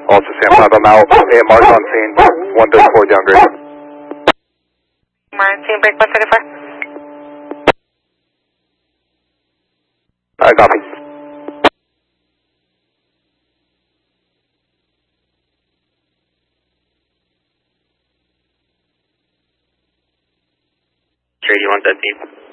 Also Sam 5, I'm out. AMR's on scene, 134 downgrade. Martin, break 135. I copy. Sure, you want that deep?